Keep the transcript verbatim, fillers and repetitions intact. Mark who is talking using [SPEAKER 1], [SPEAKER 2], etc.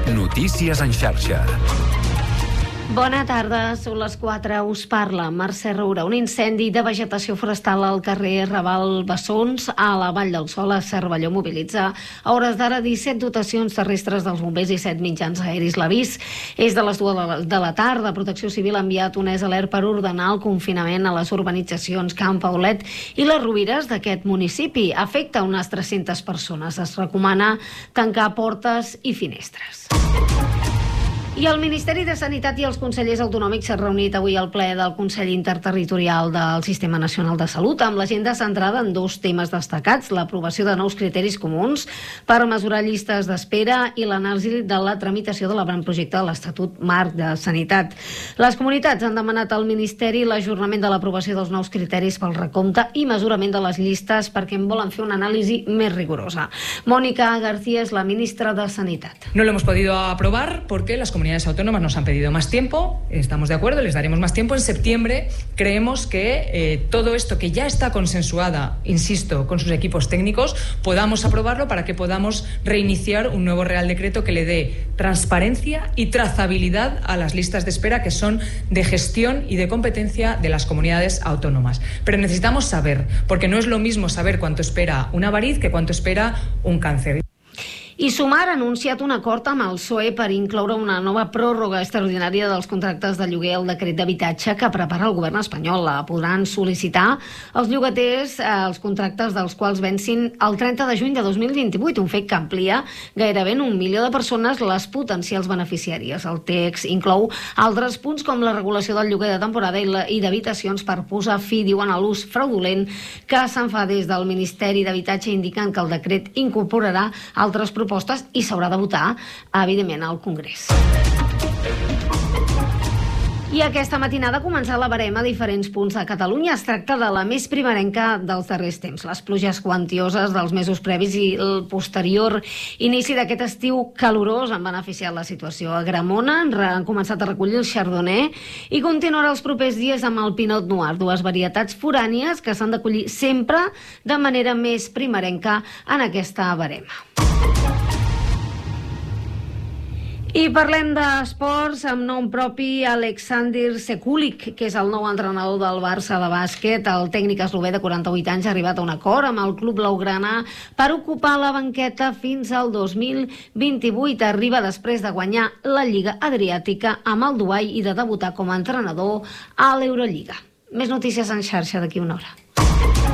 [SPEAKER 1] Notícies en xarxa.
[SPEAKER 2] Bona tarda, són les quatre, us parla Mercè Roura. Un incendi de vegetació forestal al carrer Raval Bessons, a la Vall del Sol, a Cervelló, mobilitza a hores d'ara disset dotacions terrestres dels bombers i set mitjans aeris. L'avís és de les dues de la tarda. Protecció Civil ha enviat un és alert per ordenar el confinament a les urbanitzacions Camp Paulet i les Rovires d'aquest municipi. Afecta unes tres-centes persones. Es recomana tancar portes i finestres. I el Ministeri de Sanitat i els consellers autonòmics s'han reunit avui al ple del Consell Interterritorial del Sistema Nacional de Salut amb l'agenda centrada en dos temes destacats: l'aprovació de nous criteris comuns per mesurar llistes d'espera i l'anàlisi de la tramitació de l'avantprojecte de l'Estatut Marc de Sanitat. Les comunitats han demanat al Ministeri l'ajornament de l'aprovació dels nous criteris pel recompte i mesurament de les llistes perquè en volen fer una anàlisi més rigorosa. Mónica García és la ministra de Sanitat.
[SPEAKER 3] No lo hemos podido aprobar porque las comunidades autónomas nos han pedido más tiempo. Estamos de acuerdo, les daremos más tiempo. En septiembre creemos que eh, todo esto que ya está consensuada, insisto, con sus equipos técnicos, podamos aprobarlo para que podamos reiniciar un nuevo Real Decreto que le dé transparencia y trazabilidad a las listas de espera que son de gestión y de competencia de las comunidades autónomas. Pero necesitamos saber, porque no es lo mismo saber cuánto espera una variz que cuánto espera un cáncer.
[SPEAKER 2] I Sumar ha anunciat un acord amb el P S O E per incloure una nova pròrroga extraordinària dels contractes de lloguer al decret d'habitatge que prepara el govern espanyol. La podran sol·licitar els llogaters eh, els contractes dels quals vencin el trenta de juny de dos mil vint-i-vuit, un fet que amplia gairebé en un milió de persones les potencials beneficiàries. El text inclou altres punts com la regulació del lloguer de temporada i, la, i d'habitacions per posar fi, diuen, a l'ús fraudulent que se'n fa des del Ministeri d'Habitatge, indicant que el decret incorporarà altres propostes i s'haurà de votar, evidentment, al Congrés. I aquesta matinada ha començat la verema a diferents punts de Catalunya. Es tracta de la més primerenca dels darrers temps. Les pluges quantioses dels mesos previs i el posterior inici d'aquest estiu calorós han beneficiat la situació. A Gramona han començat a recollir el chardonnay i continuarà els propers dies amb el pinot noir, dues varietats forànies que s'han d'acollir sempre de manera més primerenca en aquesta verema. I parlem d'esports amb nom propi. Alexander Sekulic, que és el nou entrenador del Barça de bàsquet, el tècnic eslovè de quaranta-vuit anys, ha arribat a un acord amb el club blaugrana per ocupar la banqueta fins al dos mil vint-i-vuit. Arriba després de guanyar la Lliga Adriàtica amb el Dubai i de debutar com a entrenador a l'Eurolliga. Més notícies en xarxa d'aquí una hora.